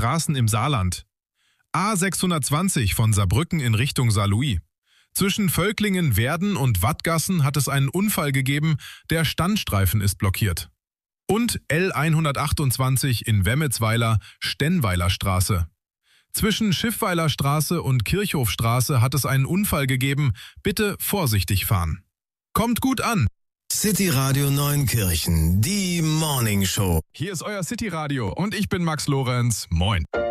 Straßen im Saarland. A620 von Saarbrücken in Richtung Saarlouis. Zwischen Völklingen, Werden und Wattgassen hat es einen Unfall gegeben, der Standstreifen ist blockiert. Und L128 in Wemmetsweiler, Stennweiler Straße. Zwischen Schiffweiler Straße und Kirchhofstraße hat es einen Unfall gegeben, bitte vorsichtig fahren. Kommt gut an! City Radio Neunkirchen, die Morning Show. Hier ist euer City Radio und ich bin Max Lorenz. Moin.